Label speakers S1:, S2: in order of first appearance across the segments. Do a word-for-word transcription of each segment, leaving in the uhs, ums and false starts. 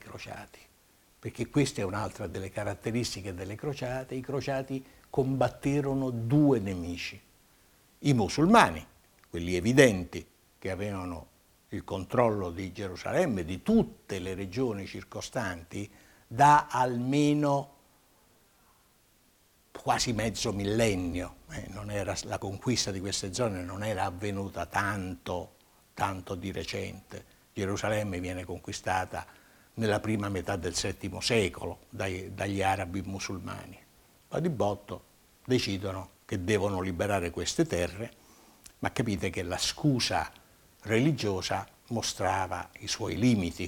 S1: crociati, perché questa è un'altra delle caratteristiche delle crociate. I crociati combatterono due nemici: i musulmani, quelli evidenti, che avevano il controllo di Gerusalemme, di tutte le regioni circostanti, da almeno quasi mezzo millennio. Eh, non era, la conquista di queste zone non era avvenuta tanto, tanto di recente. Gerusalemme viene conquistata nella prima metà del settimo secolo dai, dagli arabi musulmani. Ma di botto decidono che devono liberare queste terre, ma capite che la scusa religiosa mostrava i suoi limiti.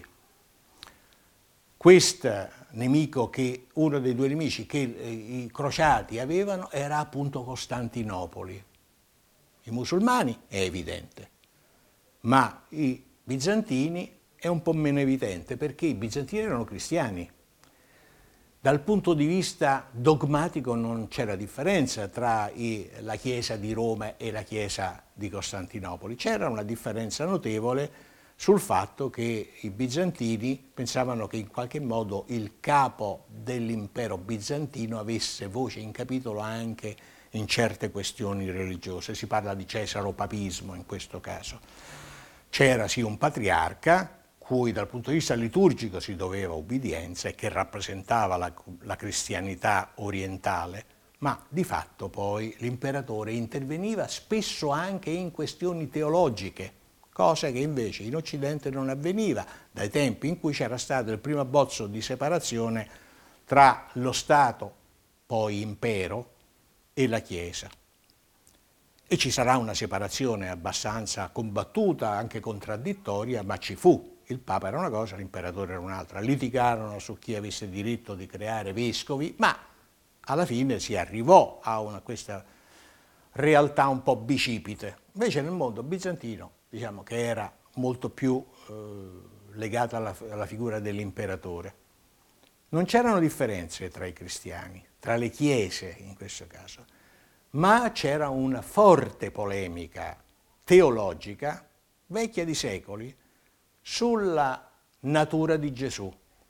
S1: Questo nemico, che uno dei due nemici che i crociati avevano, era appunto Costantinopoli. I musulmani è evidente, ma i bizantini è un po' meno evidente, perché i bizantini erano cristiani. Dal punto di vista dogmatico non c'era differenza tra i, la Chiesa di Roma e la Chiesa di Costantinopoli. C'era una differenza notevole sul fatto che i bizantini pensavano che in qualche modo il capo dell'impero bizantino avesse voce in capitolo anche in certe questioni religiose. Si parla di cesaropapismo in questo caso. C'era sì un patriarca, cui dal punto di vista liturgico si doveva ubbidienza e che rappresentava la, la cristianità orientale, ma di fatto poi l'imperatore interveniva spesso anche in questioni teologiche, cosa che invece in Occidente non avveniva dai tempi in cui c'era stato il primo abbozzo di separazione tra lo Stato, poi impero, e la Chiesa. E ci sarà una separazione abbastanza combattuta, anche contraddittoria, ma ci fu. Il Papa era una cosa, l'imperatore era un'altra. Litigarono su chi avesse diritto di creare vescovi, ma alla fine si arrivò a una, questa realtà un po' bicipite. Invece nel mondo bizantino, diciamo che era molto più eh, legata alla, alla figura dell'imperatore. Non c'erano differenze tra i cristiani, tra le chiese in questo caso, ma c'era una forte polemica teologica, vecchia di secoli, sulla natura di Gesù.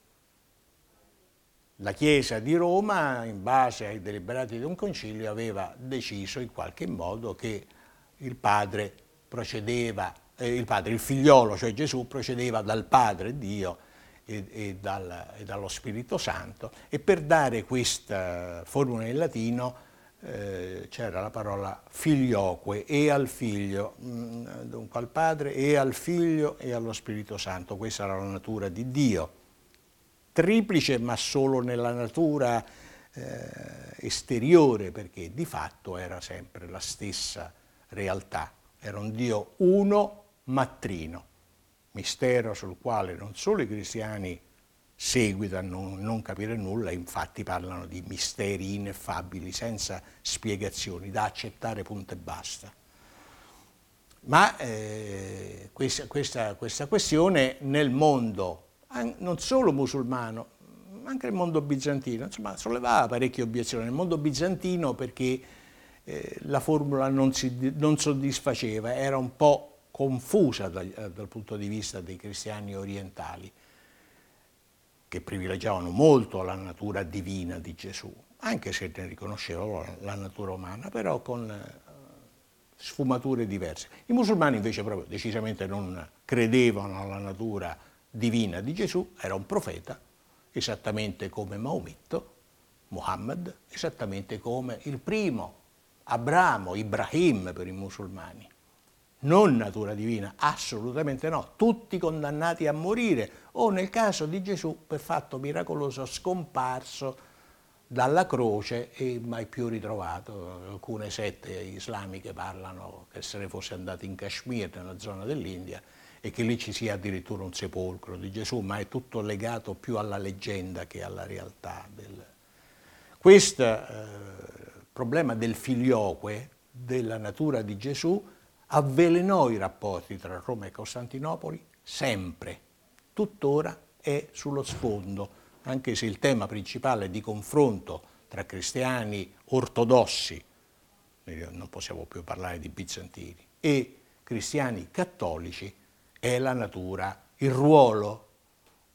S1: La Chiesa di Roma, in base ai deliberati di un concilio, aveva deciso in qualche modo che il padre procedeva, eh, il padre, il figliolo, cioè Gesù, procedeva dal Padre Dio e, e, dal, e dallo Spirito Santo, e per dare questa formula in latino eh, c'era la parola filioque, e al figlio, mh, dunque al Padre e al Figlio e allo Spirito Santo. Questa era la natura di Dio, triplice ma solo nella natura eh, esteriore, perché di fatto era sempre la stessa realtà. Era un Dio uno ma trino, mistero sul quale non solo i cristiani seguitano a non, non capire nulla, infatti parlano di misteri ineffabili, senza spiegazioni, da accettare punto e basta. Ma eh, questa, questa, questa questione nel mondo, non solo musulmano, ma anche nel mondo bizantino, insomma, sollevava parecchie obiezioni. Nel mondo bizantino perché eh, la formula non, si, non soddisfaceva, era un po' confusa dal, dal punto di vista dei cristiani orientali, che privilegiavano molto la natura divina di Gesù, anche se ne riconoscevano la natura umana, però con eh, sfumature diverse. I musulmani invece proprio decisamente non credevano alla natura divina di Gesù, era un profeta, esattamente come Maometto, Muhammad, esattamente come il primo, Abramo, Ibrahim per i musulmani. Non natura divina, assolutamente no, tutti condannati a morire, o nel caso di Gesù, per fatto miracoloso, scomparso dalla croce e mai più ritrovato. Alcune sette islamiche parlano che se ne fosse andato in Kashmir, nella zona dell'India, e che lì ci sia addirittura un sepolcro di Gesù, ma è tutto legato più alla leggenda che alla realtà. Del... Questo eh, problema del filioque, della natura di Gesù, avvelenò i rapporti tra Roma e Costantinopoli sempre, tuttora è sullo sfondo, anche se il tema principale di confronto tra cristiani ortodossi, non possiamo più parlare di bizantini, e cristiani cattolici è la natura, il ruolo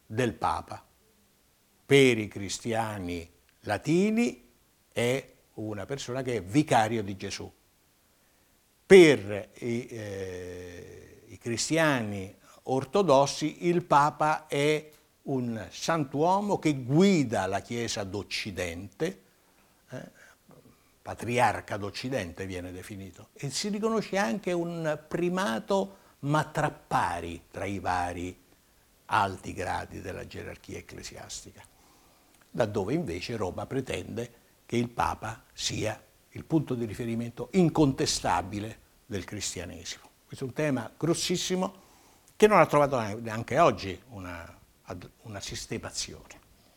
S1: del Papa. Per i cristiani latini è una persona che è vicario di Gesù. Per i, eh, i cristiani ortodossi il Papa è un santuomo che guida la Chiesa d'Occidente, eh, patriarca d'Occidente viene definito, e si riconosce anche un primato ma tra pari tra i vari alti gradi della gerarchia ecclesiastica, laddove invece Roma pretende che il Papa sia il punto di riferimento incontestabile del cristianesimo. Questo è un tema grossissimo che non ha trovato neanche oggi una, una sistemazione.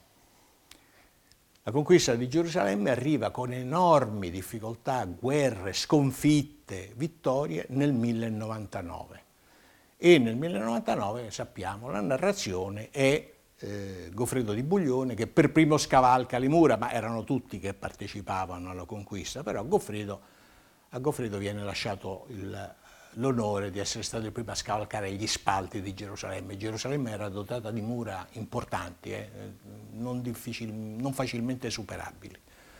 S1: La conquista di Gerusalemme arriva con enormi difficoltà, guerre, sconfitte, vittorie nel millenovantanove. E nel millenovantanove, sappiamo, la narrazione è eh, Goffredo di Buglione che per primo scavalca le mura, ma erano tutti che partecipavano alla conquista, però Goffredo, a Goffredo viene lasciato il, l'onore di essere stato il primo a scavalcare gli spalti di Gerusalemme. Gerusalemme era dotata di mura importanti, eh, non, difficil, non facilmente superabili.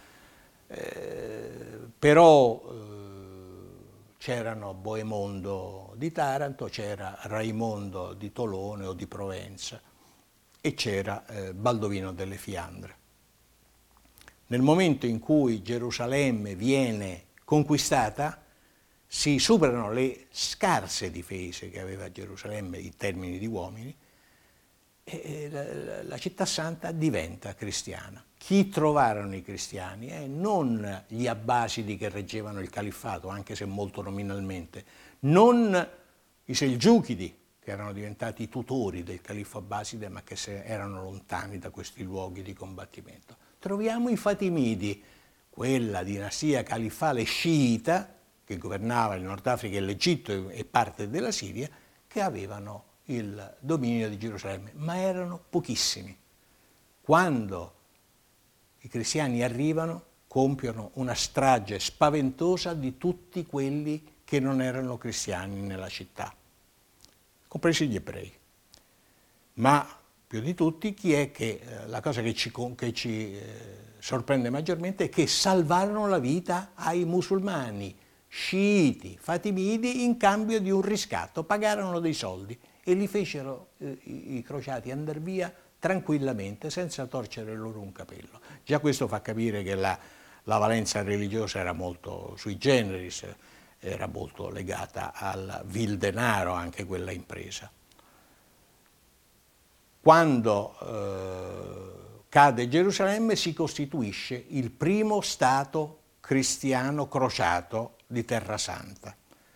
S1: Eh, però eh, c'erano Boemondo di Taranto, c'era Raimondo di Tolone o di Provenza e c'era eh, Baldovino delle Fiandre. Nel momento in cui Gerusalemme viene conquistata, si superano le scarse difese che aveva Gerusalemme in termini di uomini e la, la città santa diventa cristiana. Chi trovarono i cristiani? Eh, non gli abbasidi che reggevano il califfato, anche se molto nominalmente, non i selgiuchidi, che erano diventati i tutori del califfo abbaside, ma che se erano lontani da questi luoghi di combattimento. Troviamo i Fatimidi, quella dinastia califfale sciita, che governava il Nord Africa e l'Egitto e parte della Siria, che avevano il dominio di Gerusalemme, ma erano pochissimi. Quando i cristiani arrivano, compiono una strage spaventosa di tutti quelli che non erano cristiani nella città, compresi gli ebrei. Ma più di tutti, chi è che eh, la cosa che ci, che ci eh, sorprende maggiormente è che salvarono la vita ai musulmani, sciiti, fatimidi, in cambio di un riscatto, pagarono dei soldi e li fecero eh, i, i crociati andare via tranquillamente, senza torcere loro un capello. Già questo fa capire che la, la valenza religiosa era molto sui generis, era molto legata al vil denaro anche quella impresa. Quando eh, cade Gerusalemme si costituisce il primo stato cristiano crociato di Terra Santa.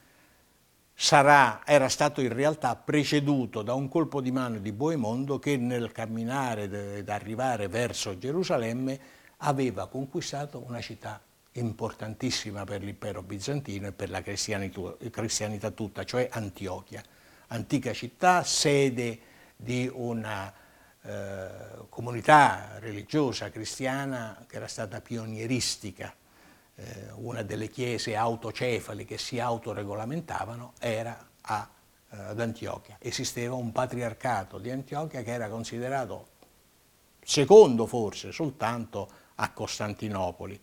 S1: Sarà, era stato in realtà preceduto da un colpo di mano di Boemondo che nel camminare ed arrivare verso Gerusalemme aveva conquistato una città importantissima per l'impero bizantino e per la cristianità tutta, cioè Antiochia, antica città, sede di una eh, comunità religiosa cristiana che era stata pionieristica. Eh, una delle chiese autocefali che si autoregolamentavano era a, eh, ad Antiochia. Esisteva un patriarcato di Antiochia che era considerato secondo forse soltanto a Costantinopoli.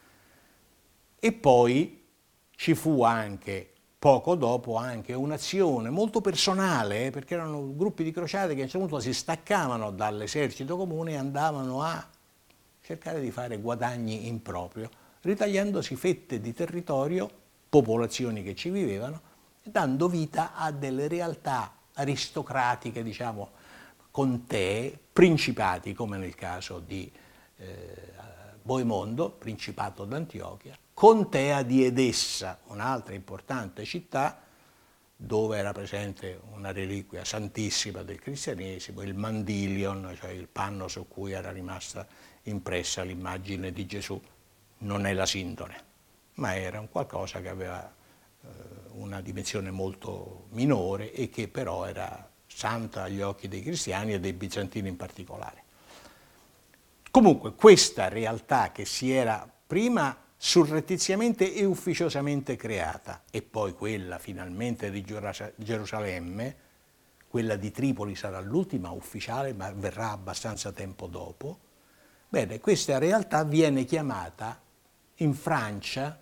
S1: E poi ci fu anche, poco dopo, anche un'azione molto personale, eh, perché erano gruppi di crociati che a un certo punto si staccavano dall'esercito comune e andavano a cercare di fare guadagni in proprio, ritagliandosi fette di territorio, popolazioni che ci vivevano, e dando vita a delle realtà aristocratiche, diciamo, contee, principati, come nel caso di eh, Boemondo, Principato d'Antiochia, contea di Edessa, un'altra importante città dove era presente una reliquia santissima del cristianesimo, il mandilion, cioè il panno su cui era rimasta impressa l'immagine di Gesù. Non è la sindone, ma era un qualcosa che aveva eh, una dimensione molto minore e che però era santa agli occhi dei cristiani e dei bizantini in particolare. Comunque questa realtà che si era prima surrettiziamente e ufficiosamente creata e poi quella finalmente di Gerusalemme, quella di Tripoli sarà l'ultima ufficiale, ma verrà abbastanza tempo dopo. Bene, questa realtà viene chiamata in Francia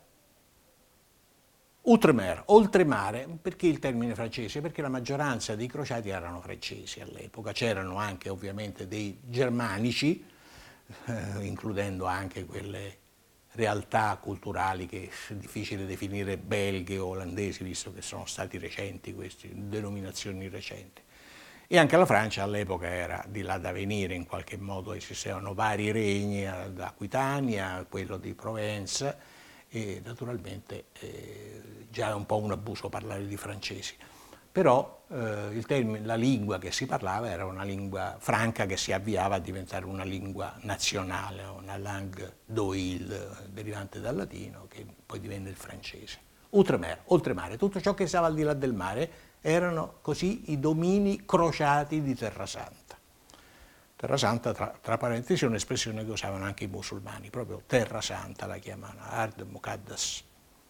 S1: Outremer, oltremare, perché il termine francese? Perché la maggioranza dei crociati erano francesi all'epoca, c'erano anche ovviamente dei germanici, eh, includendo anche quelle realtà culturali che è difficile definire belghe o olandesi, visto che sono stati recenti queste denominazioni recenti. E anche la Francia all'epoca era di là da venire, in qualche modo esistevano vari regni, l'Aquitania, quello di Provenza, e naturalmente eh, già è un po' un abuso parlare di francesi. Però eh, il termine, la lingua che si parlava era una lingua franca che si avviava a diventare una lingua nazionale, una langue d'oil derivante dal latino, che poi divenne il francese. Outremer, oltremare, tutto ciò che stava al di là del mare erano così i domini crociati di Terrasanta. Terra Santa, tra, tra parentesi, è un'espressione che usavano anche i musulmani, proprio Terra Santa la chiamano, Ard Muqaddas.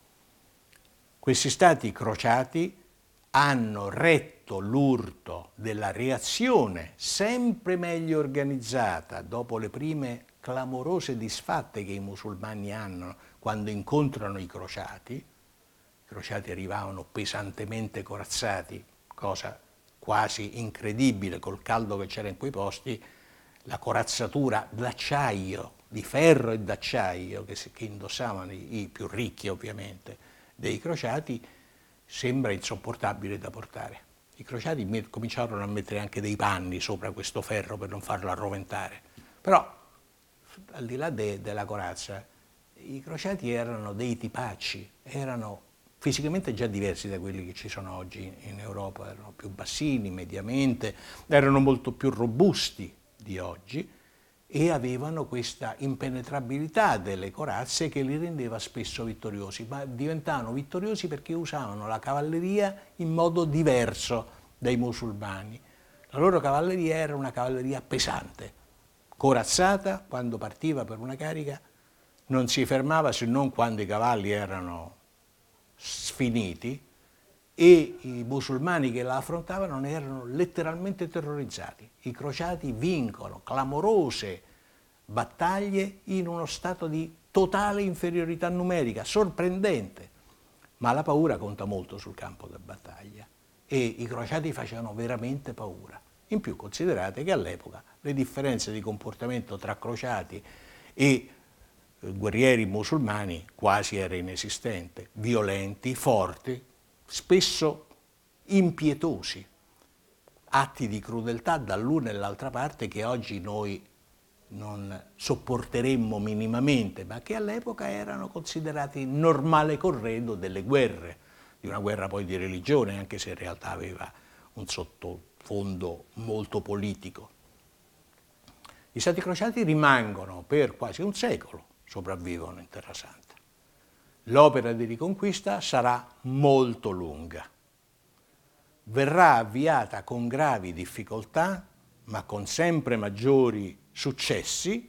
S1: Questi stati crociati hanno retto l'urto della reazione sempre meglio organizzata dopo le prime clamorose disfatte che i musulmani hanno quando incontrano i crociati. I crociati arrivavano pesantemente corazzati, cosa quasi incredibile col caldo che c'era in quei posti. La corazzatura d'acciaio, di ferro e d'acciaio che, che indossavano i, i più ricchi ovviamente dei crociati sembra insopportabile da portare. I crociati met- cominciarono a mettere anche dei panni sopra questo ferro per non farlo arroventare. Però al di là de- della corazza i crociati erano dei tipacci, erano fisicamente già diversi da quelli che ci sono oggi in Europa, erano più bassini mediamente, erano molto più robusti di oggi e avevano questa impenetrabilità delle corazze che li rendeva spesso vittoriosi, ma diventavano vittoriosi perché usavano la cavalleria in modo diverso dai musulmani. La loro cavalleria era una cavalleria pesante, corazzata, quando partiva per una carica non si fermava se non quando i cavalli erano sfiniti, e i musulmani che la affrontavano ne erano letteralmente terrorizzati. I crociati vincono clamorose battaglie in uno stato di totale inferiorità numerica, sorprendente, ma la paura conta molto sul campo da battaglia e i crociati facevano veramente paura. In più considerate che all'epoca le differenze di comportamento tra crociati e guerrieri musulmani quasi era inesistente, violenti, forti, spesso impietosi, atti di crudeltà dall'una e dall'altra parte che oggi noi non sopporteremmo minimamente, ma che all'epoca erano considerati normale corredo delle guerre, di una guerra poi di religione, anche se in realtà aveva un sottofondo molto politico. I stati crociati rimangono per quasi un secolo, sopravvivono in Terra Santa. L'opera di riconquista sarà molto lunga. Verrà avviata con gravi difficoltà, ma con sempre maggiori successi,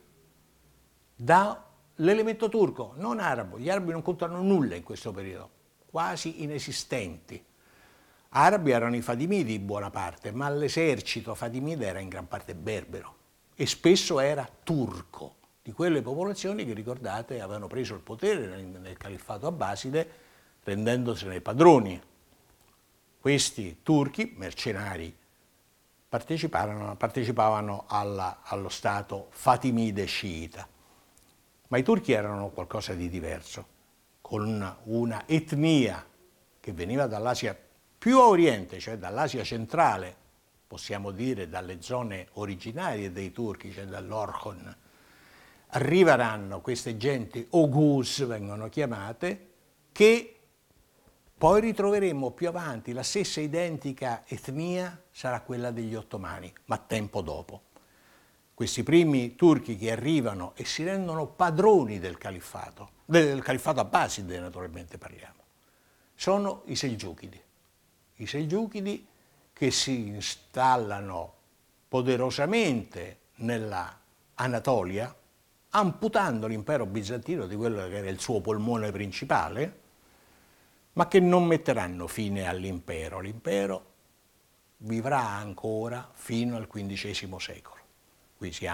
S1: dall'elemento turco, non arabo. Gli arabi non contano nulla in questo periodo, quasi inesistenti. Arabi erano i Fatimidi in buona parte, ma l'esercito Fatimide era in gran parte berbero e spesso era turco, di quelle popolazioni che, ricordate, avevano preso il potere nel, nel califfato abbaside rendendosene padroni. Questi turchi, mercenari, partecipavano, partecipavano alla, allo stato fatimide sciita. Ma i turchi erano qualcosa di diverso, con una etnia che veniva dall'Asia più a oriente, cioè dall'Asia centrale, possiamo dire dalle zone originarie dei turchi, cioè dall'Orkhon. Arriveranno queste genti, Oghuz vengono chiamate, che poi ritroveremo più avanti, la stessa identica etnia sarà quella degli ottomani, ma tempo dopo. Questi primi turchi che arrivano e si rendono padroni del califfato, del califfato abbaside naturalmente parliamo, sono i Selgiukidi. I Selgiukidi che si installano poderosamente nella Anatolia, amputando l'impero bizantino di quello che era il suo polmone principale, ma che non metteranno fine all'impero. L'impero vivrà ancora fino al quindicesimo secolo. Qui si